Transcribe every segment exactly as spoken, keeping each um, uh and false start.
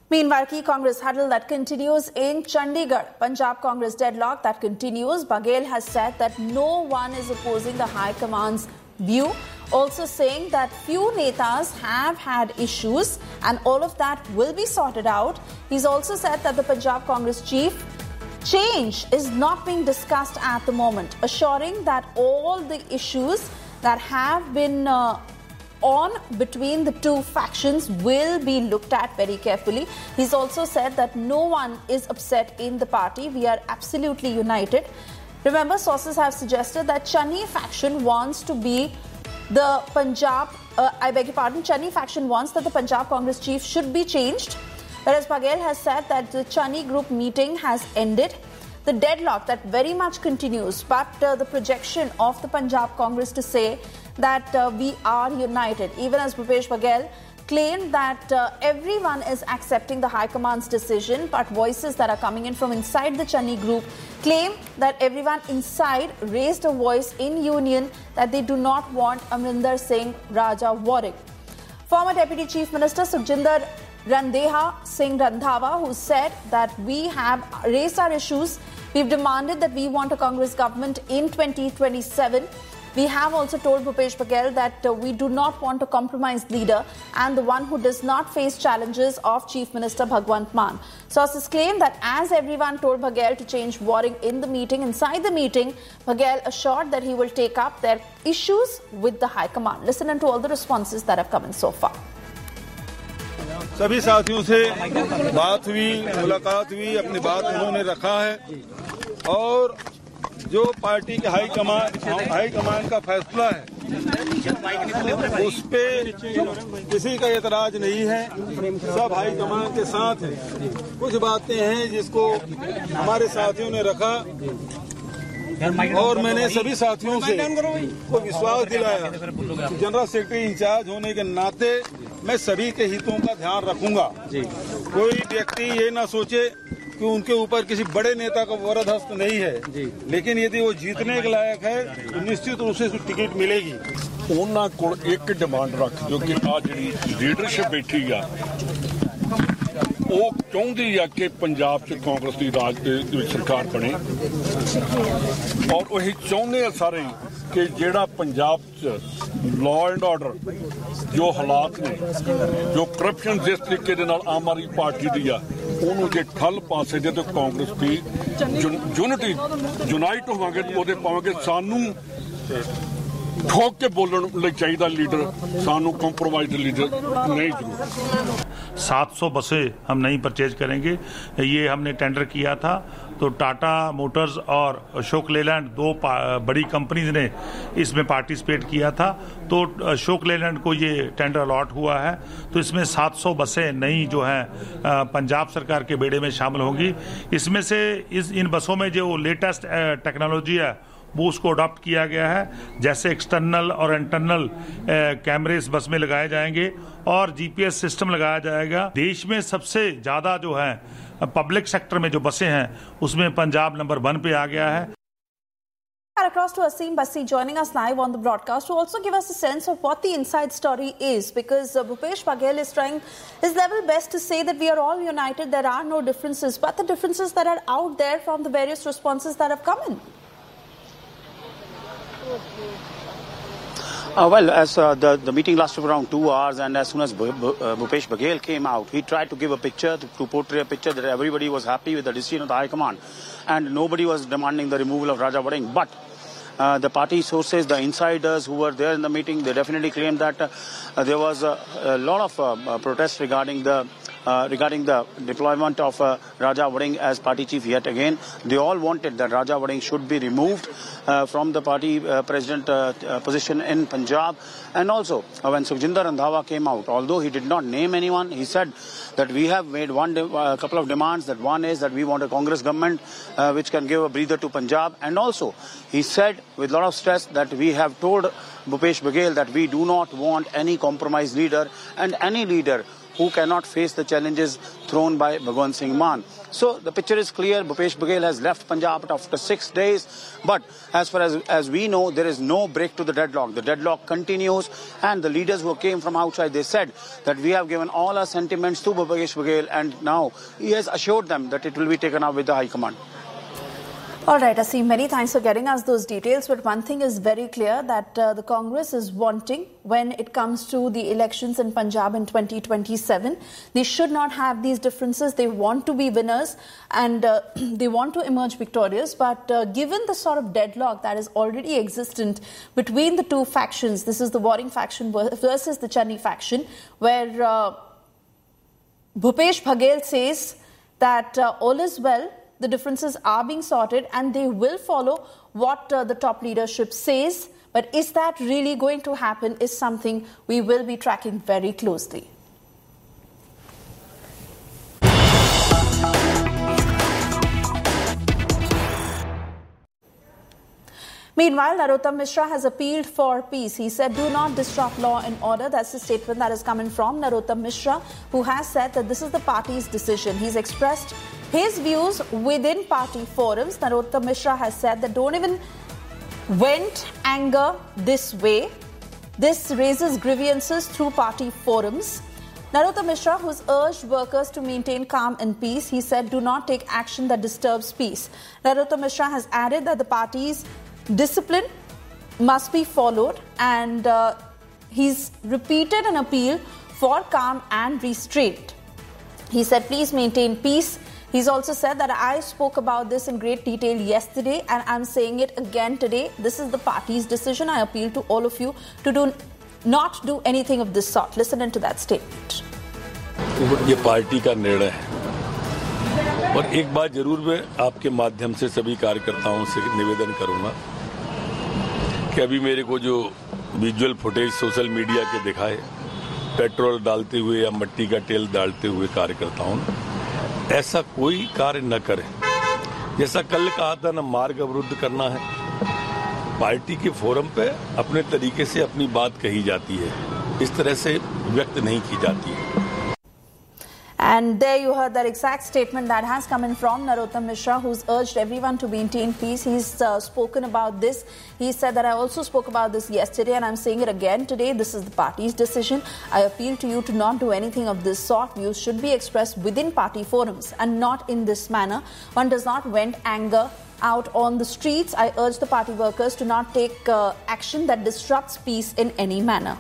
Meanwhile, key Congress huddle that continues in Chandigarh. Punjab Congress deadlock that continues. Baghel has said that no one is opposing the High Command's view, also saying that few netas have had issues and all of that will be sorted out. He's also said that the Punjab Congress chief change is not being discussed at the moment, assuring that all the issues that have been uh, on between the two factions will be looked at very carefully. He's also said that no one is upset in the party. We are absolutely united. Remember, sources have suggested that Channi faction wants to be the Punjab, uh, I beg your pardon, Channi faction wants that the Punjab Congress chief should be changed, whereas Baghel has said that the Channi group meeting has ended. The deadlock that very much continues, but uh, the projection of the Punjab Congress to say that uh, we are united, even as Bhupesh Baghel claimed that uh, everyone is accepting the High Command's decision, but voices that are coming in from inside the Channi group claim that everyone inside raised a voice in union that they do not want Amrinder Singh Raja warring. Former Deputy Chief Minister Sukhjinder Randheja Singh Randhawa, who said that we have raised our issues, we've demanded that we want a Congress government in twenty twenty-seven. We have also told Bhupesh Baghel that uh, we do not want a compromised leader and the one who does not face challenges of Chief Minister Bhagwant Mann. Sources claim that as everyone told Baghel to change warring in the meeting, inside the meeting, Baghel assured that he will take up their issues with the High Command. Listen in to all the responses that have come in so far. सभी साथियों से बात हुई, मुलाकात हुई, अपनी बात उन्होंने रखा है और जो पार्टी के हाई कमान हाई कमान का फैसला है उस पे किसी का एतराज नहीं है, सब हाई कमान के साथ हैं। कुछ बातें हैं जिसको हमारे साथियों ने रखा और मैंने सभी साथियों से को विश्वास दिलाया कि जनरल सेक्रेटरी इंचार्ज होने के नाते मैं सभी के हितों का ध्यान रखूंगा। कोई व्यक्ति ये ना सोचे कि उनके ऊपर किसी बड़े नेता का वरदहस्त नहीं है, लेकिन यदि वो जीतने के लायक है तो निश्चित रूप से टिकट मिलेगी। ਉਹਨਾਂ ਕੋਲ ਇੱਕ ਡਿਮਾਂਡ ਰੱਖ ਜੋ ਕਿ ਆ ਜਿਹੜੀ ਲੀਡਰਸ਼ਿਪ ਬੈਠੀ ਆ ਉਹ ਚਾਹੁੰਦੀ ਆ ਕਿ ਪੰਜਾਬ 'ਚ ਕਾਂਗਰਸ ਦੀ ਰਾਜ ਦੀ ਸਰਕਾਰ ਬਣੇ ਔਰ ਉਹ ਚਾਹੁੰਦੇ ਆ ਸਾਰੇ ਕਿ ਜਿਹੜਾ ਪੰਜਾਬ 'ਚ ਲਾਅ ਐਂਡ ਆਰਡਰ ਜੋ ਹਾਲਾਤ ਨੇ ਜੋ ਕਰਪਸ਼ਨ ਜਿਸ ਤਰੀਕੇ ਦੇ ਨਾਲ ਆਮ ਆਦਮੀ ਪਾਰਟੀ ਦੀ ਆ ਉਹਨੂੰ ਜੇ ਠੱਲ ਪਾਸੇ ਦੇ ਤੇ ਕਾਂਗਰਸ ਦੀ ਯੂਨਿਟੀ ਯੂਨਾਈਟ ਹੋਵਾਂਗੇ ਉਹਦੇ ਪਾਵਾਂਗੇ। ਸਾਨੂੰ ठोक के बोलने चाहिए लीडर, सानू कॉम्प्रोमाइज लीडर नहीं जरूर। सात सौ बसें हम नहीं परचेज करेंगे, ये हमने टेंडर किया था तो टाटा मोटर्स और अशोक लेलैंड दो बड़ी कंपनीज ने इसमें पार्टिसिपेट किया था, तो अशोक लेलैंड को ये टेंडर अलॉट हुआ है, तो इसमें सात सौ बसें नई जो हैं पंजाब सरकार के बेड़े में शामिल होंगी। इसमें से इस इन बसों में जो लेटेस्ट टेक्नोलॉजी है वो उसको अडॉप्ट किया गया है, जैसे एक्सटर्नल और इंटरनल कैमरे इस बस में लगाए जाएंगे और जीपीएस सिस्टम लगाया जाएगा। देश में सबसे ज़्यादा जो है पब्लिक सेक्टर में जो बसें हैं उसमें पंजाब नंबर वन पे आ गया है। Across to Aseem Bassi joining us live on the broadcast to also give us a sense of what the inside story is, because uh, Bhupesh Baghel is trying his level best to say that we are all united, there are no differences, but the differences that are out there from the various responses that have come in. Uh, well, as uh, the, the meeting lasted for around two hours, and as soon as B- B- uh, Bhupesh Baghel came out, he tried to give a picture, to, to portray a picture that everybody was happy with the decision of the High Command, and nobody was demanding the removal of Raja Wading. But uh, the party sources, the insiders who were there in the meeting, they definitely claimed that uh, there was a, a lot of uh, protests regarding the Uh, regarding the deployment of uh, Raja Wading as party chief yet again. They all wanted that Raja Wading should be removed uh, from the party uh, president uh, uh, position in Punjab. And also, uh, when Sukhjinder Randhawa came out, although he did not name anyone, he said that we have made one a uh, couple of demands. That one is that we want a Congress government uh, which can give a breather to Punjab. And also, he said with a lot of stress that we have told Bhupesh Baghel that we do not want any compromised leader and any leader who cannot face the challenges thrown by Bhagwant Singh Mann. So the picture is clear. Bhupesh Baghel has left Punjab after six days. But as far as, as we know, there is no break to the deadlock. The deadlock continues. And the leaders who came from outside, they said that we have given all our sentiments to Bhupesh Baghel. And now he has assured them that it will be taken up with the High Command. All right, Aseem, many thanks for getting us those details. But one thing is very clear, that uh, the Congress is wanting, when it comes to the elections in Punjab in twenty twenty-seven, they should not have these differences. They want to be winners and uh, they want to emerge victorious. But uh, given the sort of deadlock that is already existent between the two factions, this is the warring faction versus the Channi faction, where uh, Bhupesh Baghel says that uh, all is well. The differences are being sorted and they will follow what uh, the top leadership says. But is that really going to happen is something we will be tracking very closely. Meanwhile, Narottam Mishra has appealed for peace. He said, do not disrupt law and order. That's the statement that is coming from Narottam Mishra, who has said that this is the party's decision. He's expressed his views within party forums. Narottam Mishra has said that don't even vent anger this way. This raises grievances through party forums. Narottam Mishra, who's urged workers to maintain calm and peace, he said, do not take action that disturbs peace. Narottam Mishra has added that the party's discipline must be followed, and uh, he's repeated an appeal for calm and restraint. He said, please maintain peace. He's also said that I spoke about this in great detail yesterday and I'm saying it again today. This is the party's decision. I appeal to all of you to do not do anything of this sort. Listen into that statement. ये party का निर्णय है और एक बात जरूर मैं आपके माध्यम से सभी कार्यकर्ताओं से निवेदन करूंगा कि अभी मेरे को जो विजुअल फुटेज सोशल मीडिया के दिखाए पेट्रोल डालते हुए या मिट्टी का तेल डालते हुए कार्यकर्ताओं ऐसा कोई कार्य न करें। जैसा कल कहा था न मार्ग अवरुद्ध करना है, पार्टी के फोरम पे अपने तरीके से अपनी बात कही जाती है, इस तरह से व्यक्त नहीं की जाती है। And there you heard that exact statement that has come in from Narottam Mishra, who's urged everyone to maintain peace. He's uh, spoken about this. He said that I also spoke about this yesterday and I'm saying it again today. This is the party's decision. I appeal to you to not do anything of this sort. Views should be expressed within party forums and not in this manner. One does not vent anger out on the streets. I urge the party workers to not take uh, action that disrupts peace in any manner.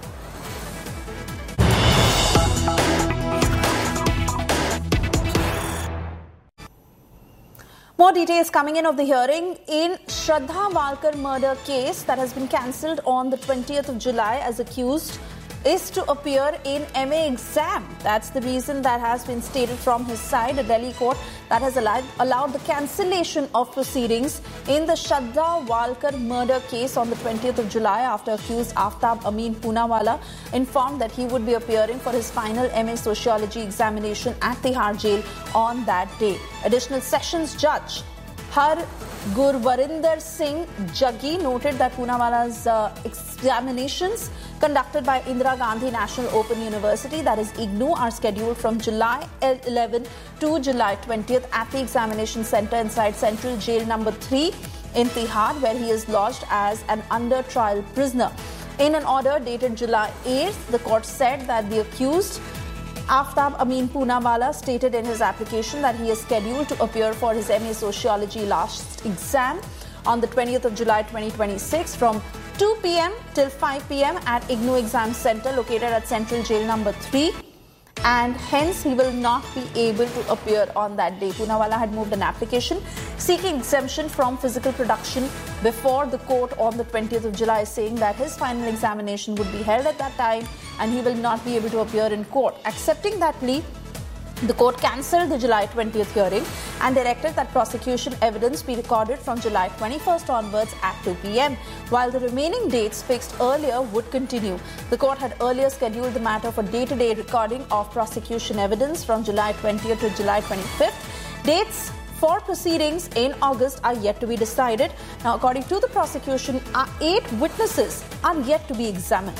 More details coming in of the hearing in Shraddha Walkar murder case that has been cancelled on the twentieth of July, as accused is to appear in M A exam. That's the reason that has been stated from his side. A Delhi court that has allowed, allowed the cancellation of proceedings in the Shraddha Walkar murder case on the twentieth of July after accused Aftab Amin Poonawalla informed that he would be appearing for his final M A Sociology examination at Tihar Jail on that day. Additional Sessions Judge Har Gurvarinder Singh Jaggi noted that Poonawalla's uh, examinations conducted by Indira Gandhi National Open University, that is I G N U, are scheduled from July eleventh to July twentieth at the examination centre inside Central Jail number three in Tihar, where he is lodged as an under trial prisoner. In an order dated July eighth, the court said that the accused Aftab Amin Poonawalla stated in his application that he is scheduled to appear for his M A Sociology last exam on the twentieth of July twenty twenty-six from two p m till five p m at I G N U Exam Centre located at Central Jail number three, and hence he will not be able to appear on that day. Poonawalla had moved an application seeking exemption from physical production before the court on the twentieth of July, saying that his final examination would be held at that time and he will not be able to appear in court. Accepting that plea, the court cancelled the July twentieth hearing and directed that prosecution evidence be recorded from July twenty-first onwards at two p m, while the remaining dates fixed earlier would continue. The court had earlier scheduled the matter for day-to-day recording of prosecution evidence from July twentieth to July twenty-fifth. Dates for proceedings in August are yet to be decided. Now, according to the prosecution, eight witnesses are yet to be examined.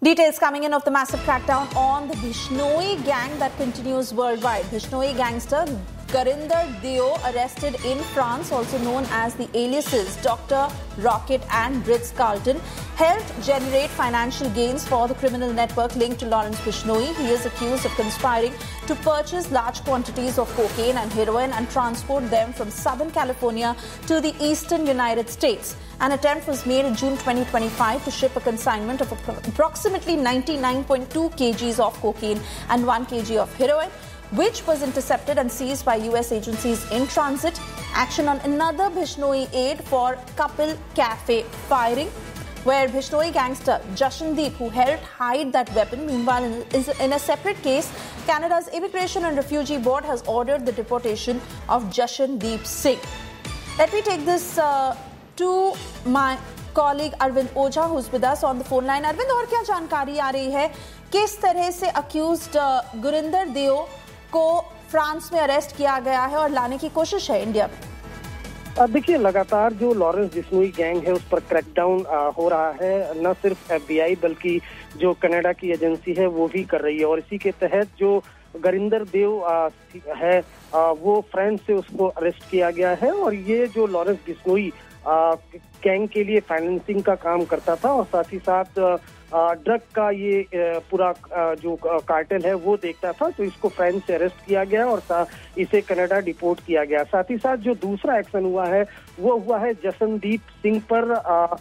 Details coming in of the massive crackdown on the Bishnoi gang that continues worldwide. Bishnoi gangster Gurinder Deo, arrested in France, also known as the aliases Doctor Rocket and Ritz-Carlton, helped generate financial gains for the criminal network linked to Lawrence Bishnoi. He is accused of conspiring to purchase large quantities of cocaine and heroin and transport them from Southern California to the eastern United States. An attempt was made in June twenty twenty-five to ship a consignment of approximately ninety-nine point two kilograms of cocaine and one kilogram of heroin, which was intercepted and seized by U S agencies in transit. Action on another Bishnoi aid for Kapil Cafe firing, where Bishnoi gangster Jashandeep, who helped hide that weapon, meanwhile is in a separate case. Canada's Immigration and Refugee Board has ordered the deportation of Jashandeep Singh. Let me take this uh, to my colleague Arvind Ojha, who's with us on the phone line. Arvind, और क्या जानकारी आ रही है, किस तरह से accused Gurinder देओ को फ्रांस में अरेस्ट किया गया है और लाने की कोशिश है इंडिया में? देखिए, लगातार जो लॉरेंस बिश्नोई गैंग है उस पर क्रैकडाउन हो रहा है। न सिर्फ एफबीआई बल्कि जो कनाडा की एजेंसी है वो भी कर रही है, और इसी के तहत जो गुरिंदर देव है वो फ्रांस से उसको अरेस्ट किया गया है। और ये जो लॉरेंस बिश्नोई गैंग के लिए फाइनेंसिंग का काम करता था और साथ ही साथ ड्रग का ये पूरा जो कार्टेल है वो देखता था, तो इसको फ्रांस से अरेस्ट किया गया और इसे कनाडा डिपोर्ट किया गया। साथ ही साथ जो दूसरा एक्शन हुआ है वो हुआ है जशनदीप सिंह पर,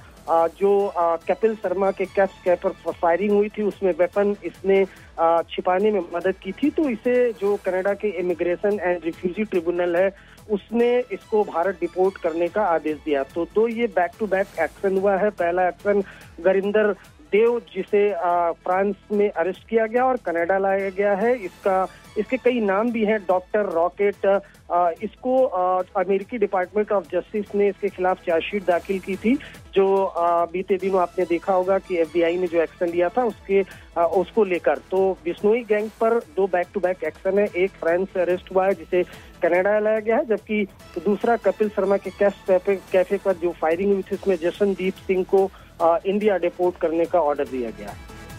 जो कपिल शर्मा के कैश पर फायरिंग हुई थी, उसमें वेपन इसने छिपाने में मदद की थी। तो इसे जो कनाडा के इमिग्रेशन एंड रिफ्यूजी ट्रिब्यूनल है उसने इसको भारत डिपोर्ट करने का आदेश दिया। तो दो ये बैक टू बैक एक्शन हुआ है। पहला एक्शन गुरिंदर देव, जिसे फ्रांस में अरेस्ट किया गया और कनाडा लाया गया है। इसका इसके कई नाम भी हैं, डॉक्टर रॉकेट। इसको अमेरिकी डिपार्टमेंट ऑफ जस्टिस ने इसके खिलाफ चार्जशीट दाखिल की थी, जो बीते दिनों आपने देखा होगा कि एफबीआई ने जो एक्शन लिया था उसके उसको लेकर। तो बिश्नोई गैंग पर दो बैक टू बैक एक्शन है। एक फ्रांस से अरेस्ट हुआ है जिसे कनाडा लाया गया है, जबकि दूसरा कपिल शर्मा के कैश कैफे पर जो फायरिंग हुई थी उसमें जशनदीप सिंह को इंडिया डिपोर्ट करने का ऑर्डर दिया गया।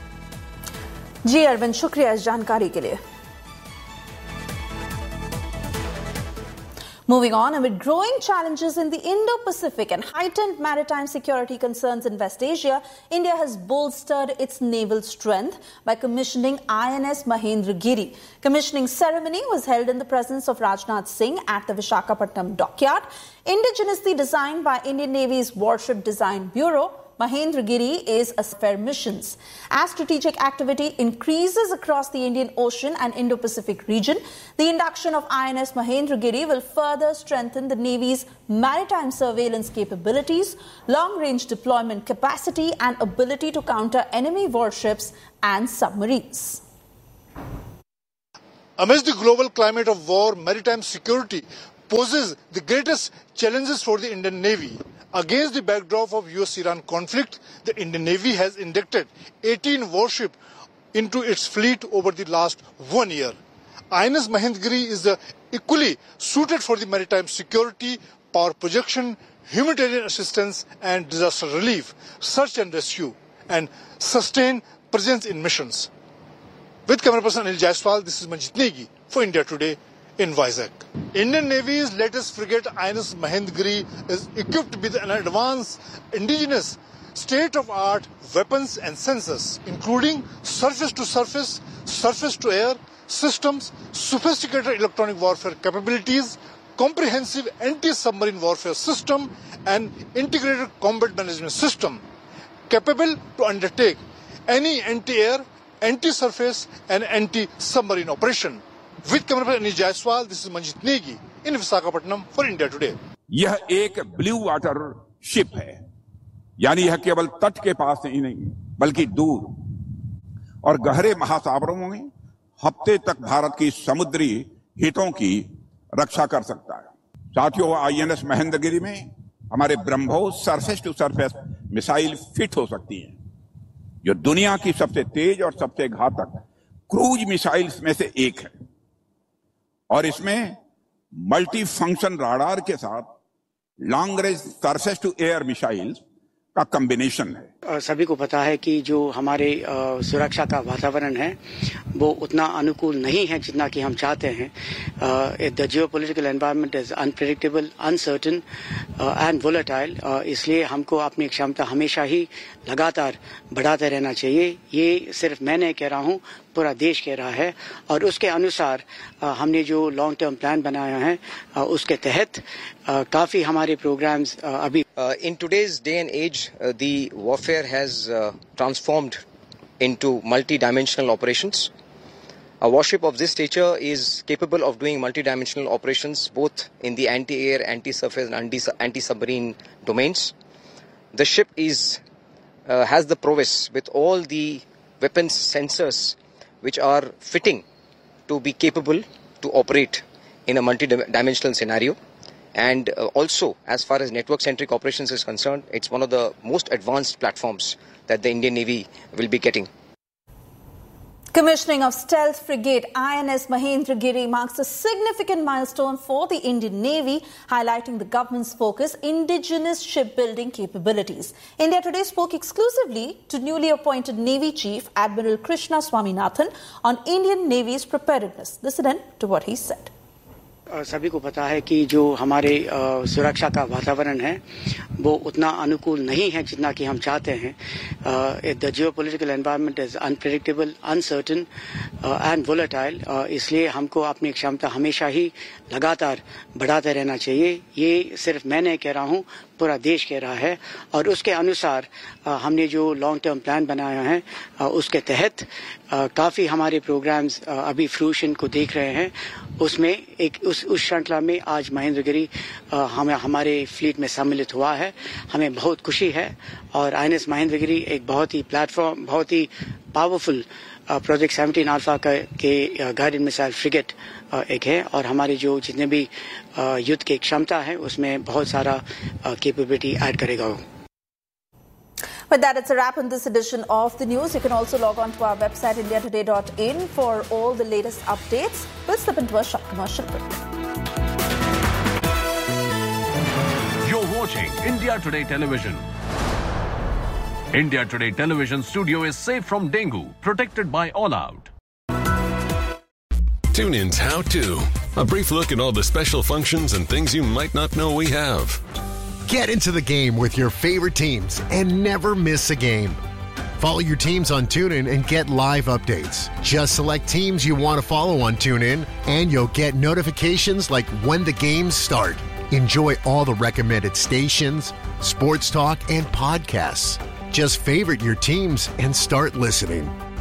जी अरविंद, शुक्रिया इस जानकारी के लिए। Moving on, amid growing challenges in the Indo-Pacific and heightened maritime security concerns in West Asia, India has bolstered its naval strength by commissioning I N S Mahendragiri. Commissioning ceremony was held in the presence of Rajnath Singh at the Visakhapatnam dockyard. Indigenously designed by Indian Navy's Warship Design Bureau, Mahendragiri is a spare missions. As strategic activity increases across the Indian Ocean and Indo-Pacific region, the induction of I N S Mahendragiri will further strengthen the Navy's maritime surveillance capabilities, long-range deployment capacity, and ability to counter enemy warships and submarines. Amidst the global climate of war, maritime security poses the greatest challenges for the Indian Navy. Against the backdrop of U S Iran conflict, the Indian Navy has inducted eighteen warships into its fleet over the last one year. I N S Mahendragiri is the equally suited for the maritime security, power projection, humanitarian assistance and disaster relief, search and rescue, and sustained presence in missions. With camera person Anil Jaiswal, this is Manjit Negi for India Today in Vizag. Indian Navy's latest frigate I N S Mahendragiri is equipped with an advanced indigenous state-of-art weapons and sensors, including surface-to-surface, surface-to-air systems, sophisticated electronic warfare capabilities, comprehensive anti-submarine warfare system, and integrated combat management system, capable to undertake any anti-air, anti-surface, and anti-submarine operation. With camera person Anil Jaiswal, this is Manjit Negi in Visakhapatnam for India Today. यह एक blue water ship है, यानी यह केवल तट के पास ही नहीं बल्कि दूर और गहरे महासागरों में हफ्ते तक भारत की समुद्री हितों की रक्षा कर सकता है। साथियों, आई एन एस महेंद्रगिरी में हमारे BrahMos surface to surface missile fit हो सकती हैं, जो दुनिया की सबसे तेज और सबसे घातक क्रूज मिसाइल्स में से एक है। और इसमें मल्टी फंक्शन राडार के साथ long range surface to air missiles का कॉम्बिनेशन है। सभी को पता है कि जो हमारे सुरक्षा का वातावरण है वो उतना अनुकूल नहीं है जितना कि हम चाहते हैं. The geopolitical environment is unpredictable, uncertain and volatile. इसलिए हमको अपनी क्षमता हमेशा ही लगातार बढ़ाते रहना चाहिए. ये सिर्फ मैं नहीं कह रहा हूँ, पूरा देश कह रहा है. और उसके अनुसार हमने जो लॉन्ग टर्म प्लान बनाया है उसके तहत काफी हमारे प्रोग्राम्स अभी. In today's day and age, uh, the warfare has uh, transformed into multi-dimensional operations. A warship of this stature is capable of doing multi-dimensional operations both in the anti-air, anti-surface and anti-submarine domains. The ship is uh, has the prowess with all the weapons sensors which are fitting to be capable to operate in a multi-dimensional scenario. And uh, also, as far as network-centric operations is concerned, it's one of the most advanced platforms that the Indian Navy will be getting. Commissioning of stealth frigate I N S Mahendragiri marks a significant milestone for the Indian Navy, highlighting the government's focus indigenous shipbuilding capabilities. India Today spoke exclusively to newly appointed Navy Chief Admiral Krishna Swaminathan on Indian Navy's preparedness. Listen in to what he said. सभी को पता है कि जो हमारे सुरक्षा का वातावरण है वो उतना अनुकूल नहीं है जितना कि हम चाहते हैं. The geopolitical environment is unpredictable, uncertain and volatile. इसलिए हमको अपनी क्षमता हमेशा ही लगातार बढ़ाते रहना चाहिए. ये सिर्फ मैं नहीं कह रहा हूँ, पूरा देश कह रहा है. और उसके अनुसार हमने जो लॉन्ग टर्म प्लान बनाया है उसके तहत काफी हमारे प्रोग्राम्स अभी फ्रूशन को देख रहे हैं. उसमें एक उस उस श्रृंखला में आज महेंद्रगिरी हमें हमारे फ्लीट में सम्मिलित हुआ है. हमें बहुत खुशी है. और आई एन एस महेंद्रगिरी एक बहुत ही प्लेटफॉर्म, बहुत ही पावरफुल प्रोजेक्ट सेवनटीन अल्फा के गाइडेड मिसाइल फ्रिगेट एक है. और हमारे जो जितने भी युद्ध की क्षमता है उसमें बहुत सारा कैपेबिलिटी ऐड करेगा. With that, it's a wrap on this edition of the news. You can also log on to our website, india today dot in, for all the latest updates. We'll slip into a short commercial break. You're watching India Today Television. India Today Television studio is safe from dengue, protected by All Out. TuneIn's How To. A brief look at all the special functions and things you might not know we have. Get into the game with your favorite teams and never miss a game. Follow your teams on TuneIn and get live updates. Just select teams you want to follow on TuneIn and you'll get notifications like when the games start. Enjoy all the recommended stations, sports talk, and podcasts. Just favorite your teams and start listening.